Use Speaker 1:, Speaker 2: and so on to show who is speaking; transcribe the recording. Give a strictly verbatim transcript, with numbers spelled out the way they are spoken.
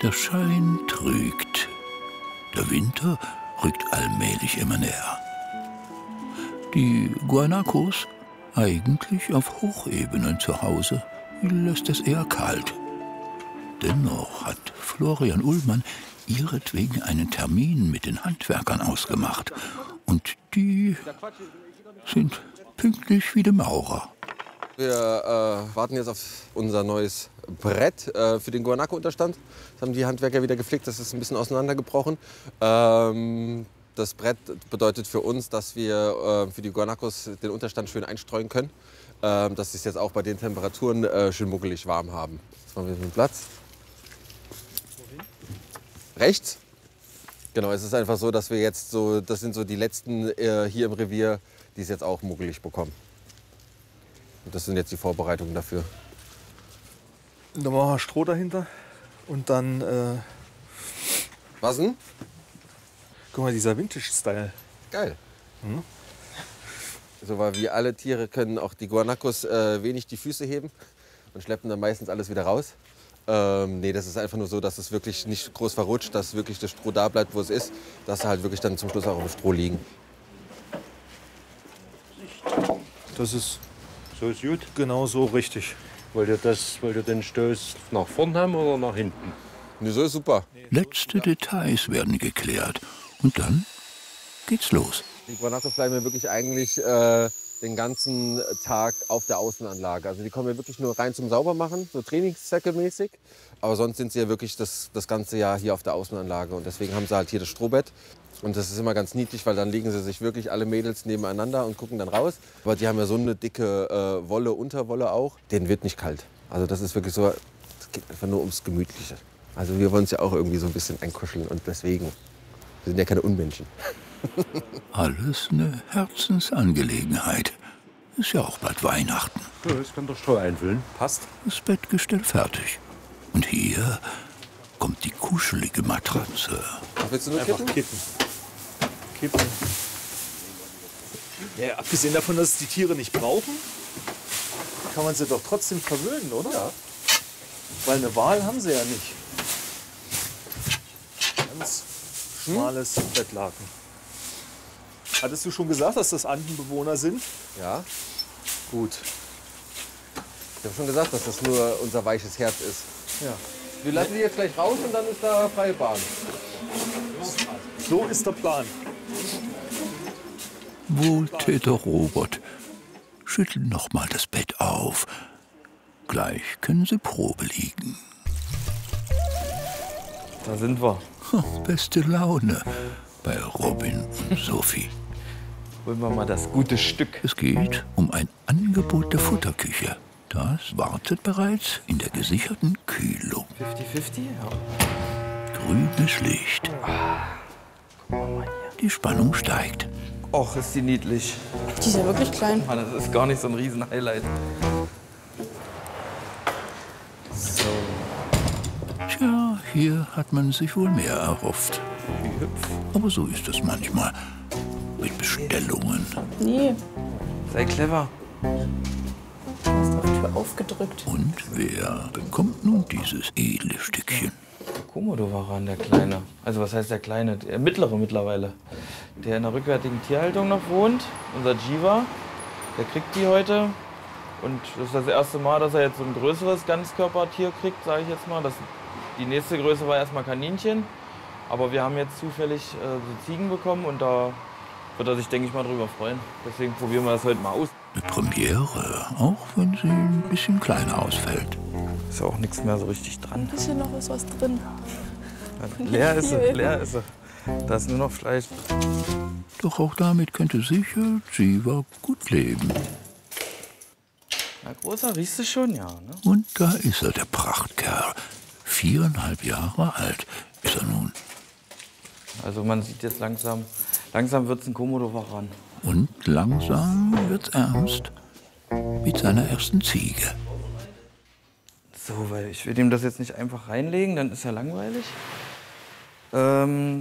Speaker 1: Der Schein trügt. Der Winter rückt allmählich immer näher. Die Guanacos, eigentlich auf Hochebenen zu Hause, lässt es eher kalt. Dennoch hat Florian Ullmann ihretwegen einen Termin mit den Handwerkern ausgemacht. Und die sind pünktlich wie die Maurer.
Speaker 2: Wir äh, warten jetzt auf unser neues Brett äh, für den Guanaco-Unterstand. Das haben die Handwerker wieder geflickt, das ist ein bisschen auseinandergebrochen. Ähm, das Brett bedeutet für uns, dass wir äh, für die Guanacos den Unterstand schön einstreuen können. Äh, dass sie es jetzt auch bei den Temperaturen äh, schön muckelig warm haben. Jetzt machen wir den Platz. Rechts? Genau, es ist einfach so, dass wir jetzt so, das sind so die letzten äh, hier im Revier, die es jetzt auch muckelig bekommen. Und das sind jetzt die Vorbereitungen dafür.
Speaker 3: Da machen wir Stroh dahinter und dann. Äh,
Speaker 2: Was denn?
Speaker 3: Guck mal, dieser Vintage-Style.
Speaker 2: Geil.
Speaker 3: Mhm.
Speaker 2: So, weil wie alle Tiere können auch die Guanacos äh, wenig die Füße heben und schleppen dann meistens alles wieder raus. Ähm, nee, das ist einfach nur so, dass es wirklich nicht groß verrutscht, dass wirklich das Stroh da bleibt, wo es ist, dass sie halt wirklich dann zum Schluss auch im Stroh liegen.
Speaker 3: Das ist
Speaker 4: So ist gut.
Speaker 3: genau so richtig.
Speaker 4: Wollt ihr, das, wollt ihr den Stoß nach vorn haben oder nach hinten?
Speaker 2: Nee, so ist super.
Speaker 1: Letzte Details werden geklärt. Und dann geht's los.
Speaker 2: Die Guanacos bleiben ja wirklich eigentlich äh, den ganzen Tag auf der Außenanlage. Also die kommen ja wirklich nur rein zum Saubermachen, so Trainingszwecke-mäßig. Aber sonst sind sie ja wirklich das, das ganze Jahr hier auf der Außenanlage. Und deswegen haben sie halt hier das Strohbett. Und das ist immer ganz niedlich, weil dann legen sie sich wirklich alle Mädels nebeneinander und gucken dann raus. Aber die haben ja so eine dicke äh, Wolle, Unterwolle auch. Denen wird nicht kalt. Also das ist wirklich so, es geht einfach nur ums Gemütliche. Also wir wollen uns ja auch irgendwie so ein bisschen einkuscheln und deswegen, wir sind ja keine Unmenschen.
Speaker 1: Alles eine Herzensangelegenheit. Ist ja auch bald Weihnachten.
Speaker 4: Ja, das kann der Stroh einfüllen.
Speaker 3: Passt.
Speaker 1: Das Bettgestell fertig. Und hier kommt die kuschelige Matratze.
Speaker 2: Willst du nur
Speaker 3: Einfach
Speaker 2: kippen?
Speaker 3: kippen. Kippen. Ja, abgesehen davon, dass es die Tiere nicht brauchen, kann man sie doch trotzdem verwöhnen, oder?
Speaker 2: Ja.
Speaker 3: Weil eine Wahl haben sie ja nicht. Ganz schmales Bettlaken. Hattest du schon gesagt, dass das Andenbewohner sind?
Speaker 2: Ja.
Speaker 3: Gut.
Speaker 2: Ich habe schon gesagt, dass das nur unser weiches Herz ist.
Speaker 3: Ja.
Speaker 2: Wir lassen die jetzt gleich raus und dann ist da freie Bahn.
Speaker 3: So ist der Plan.
Speaker 1: Wohltäter Robert schütteln noch mal das Bett auf. Gleich können sie Probe liegen.
Speaker 5: Da sind wir.
Speaker 1: Beste Laune bei Robin und Sophie.
Speaker 5: Holen wir mal das gute Stück.
Speaker 1: Es geht um ein Angebot der Futterküche. Das wartet bereits in der gesicherten Kühlung.
Speaker 5: fünfzig fünfzig? Ja.
Speaker 1: Grünes Licht.
Speaker 5: Guck mal hier.
Speaker 1: Die Spannung steigt.
Speaker 5: Och, ist die niedlich.
Speaker 6: Die ist ja wirklich klein.
Speaker 5: Mann, das ist gar nicht so ein Riesen-Highlight. So.
Speaker 1: Tja, hier hat man sich wohl mehr erhofft. Aber so ist es manchmal mit Bestellungen.
Speaker 6: Nee,
Speaker 5: Sei clever.
Speaker 6: du hast auf die Tür aufgedrückt.
Speaker 1: Und wer bekommt nun dieses edle Stückchen?
Speaker 5: Komodo-Varan, der Kleine. Also was heißt der Kleine? Der mittlere mittlerweile. Der in der rückwärtigen Tierhaltung noch wohnt. Unser Jiva. Der kriegt die heute. Und das ist das erste Mal, dass er jetzt so ein größeres Ganzkörpertier kriegt, sage ich jetzt mal. Das, die nächste Größe war erstmal Kaninchen. Aber wir haben jetzt zufällig äh, so Ziegen bekommen und da wird er sich, denke ich mal, drüber freuen. Deswegen probieren wir das heute mal aus.
Speaker 1: Eine Premiere, auch wenn sie ein bisschen kleiner ausfällt.
Speaker 5: Ist ja auch nichts mehr so richtig dran.
Speaker 6: Ein bisschen noch ist was drin.
Speaker 5: Leer ist sie, leer ist sie. Da ist nur noch Fleisch.
Speaker 1: Doch auch damit könnte sicher Jiva gut leben.
Speaker 5: Na, Großer, riechst du schon? Ja, ne?
Speaker 1: Und da ist er, der Prachtkerl. Viereinhalb Jahre alt ist er nun.
Speaker 5: Also man sieht jetzt langsam, langsam wird es ein Komodo-Varan.
Speaker 1: Und langsam wird's ernst mit seiner ersten Ziege.
Speaker 5: So, weil ich will ihm das jetzt nicht einfach reinlegen, dann ist er langweilig. Ähm,